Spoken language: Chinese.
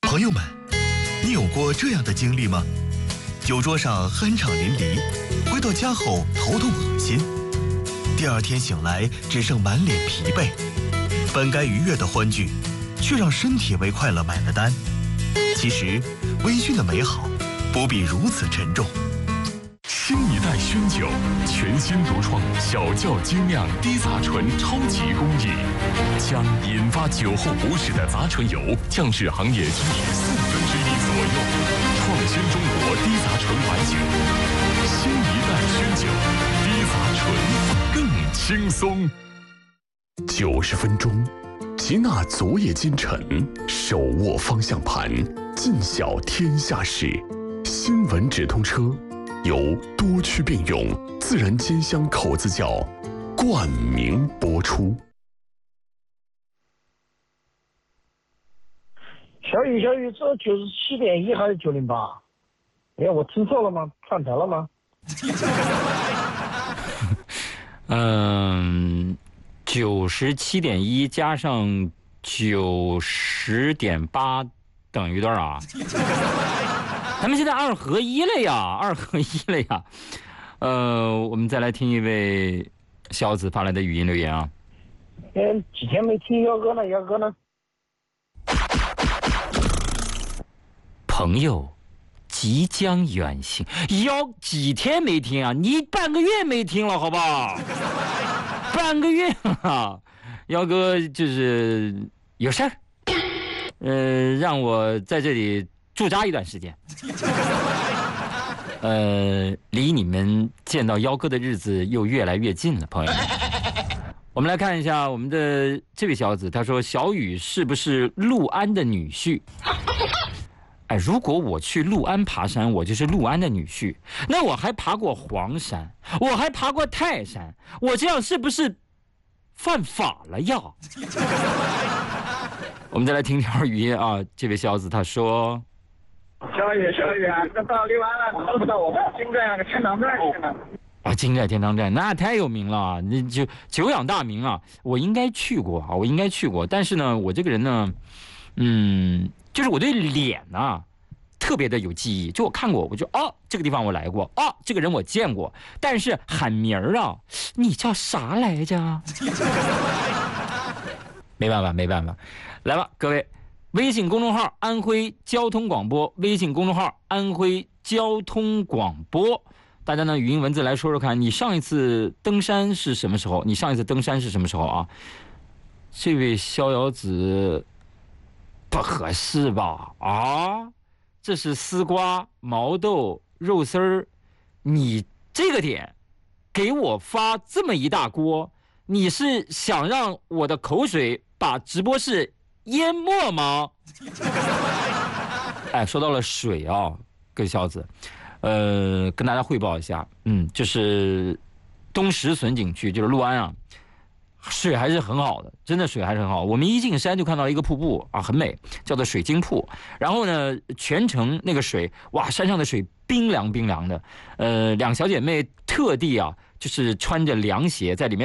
朋友们，你有过这样的经历吗？酒桌上酣畅淋漓，回到家后头痛恶心，第二天醒来只剩满脸疲惫，本该愉悦的欢聚，却让身体为快乐买了单。其实，微醺的美好不必如此沉重。 新一代熏酒，全新独创小窖精酿低杂醇超级工艺，将引发酒后不适的杂醇油降至行业均值1/4左右，创新中国低杂醇白酒。新一代熏酒，低杂醇更轻松。90分钟，吉纳昨夜今晨，手握方向盘，尽晓天下事。新闻直通车。由多区并用自然煎香口子窖冠名播出。 小雨，这97.1还是908？哎，我听错了吗？串台了吗 ？97.1加上90.8等于多少啊？他们现在2合1了呀，2合1了呀。我们再来听一位小子发来的语音留言啊。 几天没听幺哥呢？ 朋友即将远行，几天没听啊？你半个月没听了，好不好？半个月啊，幺哥就是有事儿，让我在这里驻扎一段时间。离你们见到幺哥的日子又越来越近了，朋友们。我们来看一下我们的这位小子，他说小雨是不是陆安的女婿？哎，如果我去陆安爬山，我就是陆安的女婿。那我还爬过黄山，我还爬过泰山，我这样是不是犯法了呀？我们再来听条语音啊，这位小子他说。 小雨啊，这到荔湾了，知不知道我们金寨那个天堂寨呢？ 啊，金寨天堂寨那太有名了，那就久仰大名啊！我应该去过，但是呢，我这个人呢，就是我对脸啊特别的有记忆，就我看过，我就这个地方我来过，这个人我见过，但是喊名儿啊，你叫啥来着？没办法，来吧，各位。微信公众号安徽交通广播，微信公众号安徽交通广播，大家呢语音文字来说说看，你上一次登山是什么时候？啊？这位逍遥子不合适吧？啊，这是丝瓜、毛豆、肉丝儿，你这个点给我发这么一大锅，你是想让我的口水把直播室淹没吗？哎，说到了水啊，各位小子，跟大家汇报一下，就是东石笋景区，就是陆安啊，水还是很好的，真的水还是很好。我们一进山就看到了一个瀑布啊，很美，叫做水晶瀑。然后呢，全程那个水，哇，山上的水冰凉的。两小姐妹特地啊，就是穿着凉鞋在里面。